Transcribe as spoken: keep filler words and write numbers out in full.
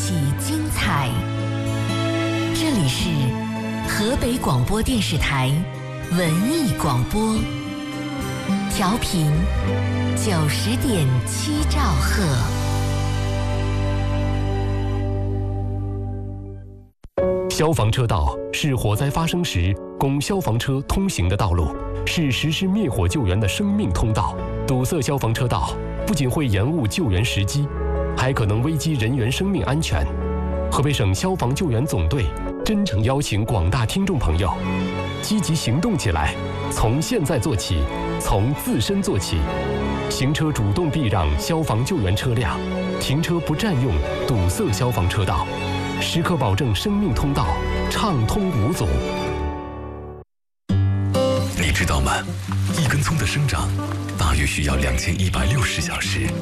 起精彩。这里是河北广播电视台文艺广播，调频九十点七兆赫。 消防车道是火灾发生时供消防车通行的道路，是实施灭火救援的生命通道。堵塞消防车道不仅会延误救援时机，还可能危及人员生命安全。河北省消防救援总队真诚邀请广大听众朋友积极行动起来，从现在做起，从自身做起。行车主动避让消防救援车辆，停车不占用堵塞消防车道，时刻保证生命通道畅通无阻。 你知道吗？一根葱的生长大约需要两千一百六十小时。